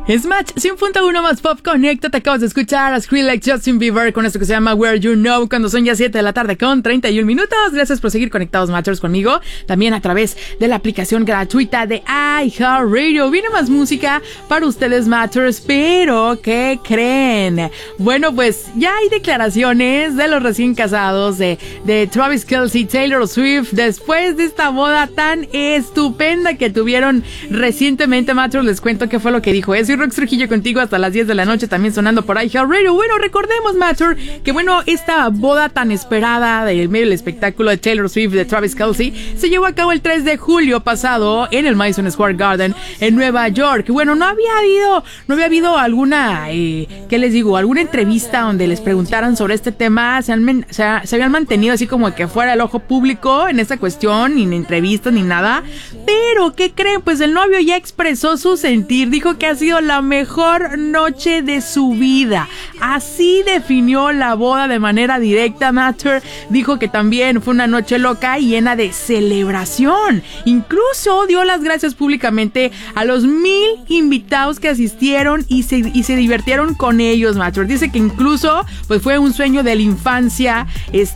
Smash 100.1 más Pop Connecta. Te acabas de escuchar a Skrillex, Justin Bieber con esto que se llama Where You Know, cuando son ya 7 de la tarde con 31 minutos. Gracias por seguir conectados, Matchers, conmigo. También a través de la aplicación gratuita de iHeartRadio. Viene más música para ustedes, Matchers, pero ¿qué creen? Bueno, pues ya hay declaraciones de los recién casados de Travis Kelce y Taylor Swift después de esta boda tan estupenda que tuvieron recientemente. Matchers, les cuento qué fue lo que dijo. Soy Rox Trujillo contigo hasta las 10 de la noche, también sonando por iHeartRadio. Bueno, recordemos, Matcher, que esta boda tan esperada del medio del espectáculo de Taylor Swift, de Travis Kelce, se llevó a cabo el 3 de julio pasado en el Madison Square Garden en Nueva York. Bueno, no había habido alguna, ¿qué les digo? Alguna entrevista donde les preguntaran sobre este tema. Se habían mantenido así como que fuera el ojo público en esta cuestión, ni en entrevistas ni nada. Pero, ¿qué creen? Pues el novio ya expresó su sentir, dijo que ha sido la mejor noche de su vida. Así definió la boda de manera directa. Matter dijo que también fue una noche loca y llena de celebración. Incluso dio las gracias públicamente a los 1,000 invitados que asistieron y se divirtieron con ellos. Matter dice que incluso pues fue un sueño de la infancia,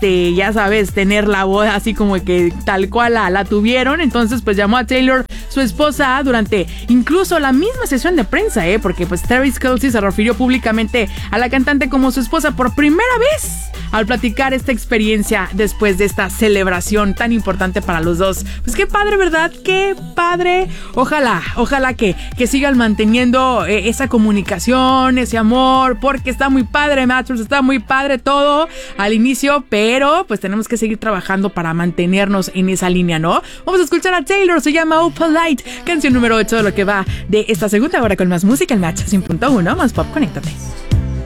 ya sabes, tener la boda así como que tal cual la tuvieron. Entonces pues llamó a Taylor, su esposa, durante incluso la misma sesión de prensa, porque pues Travis Kelce se refirió públicamente a la cantante como su esposa por primera vez al platicar esta experiencia después de esta celebración tan importante para los dos. Pues qué padre, ¿verdad? Qué padre. Ojalá que sigan manteniendo esa comunicación, ese amor, porque está muy padre, Matchers, está muy padre todo al inicio, pero pues tenemos que seguir trabajando para mantenernos en esa línea, ¿no? Vamos a escuchar a Taylor, se llama Oh Polite, canción número 8 de lo que va de esta segunda hora con más música, el Match 100.1 más Pop, conéctate.